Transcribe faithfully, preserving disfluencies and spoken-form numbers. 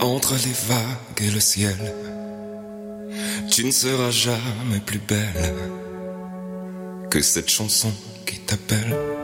Entre les vagues et le ciel, tu ne seras jamais plus belle que cette chanson qui t'appelle.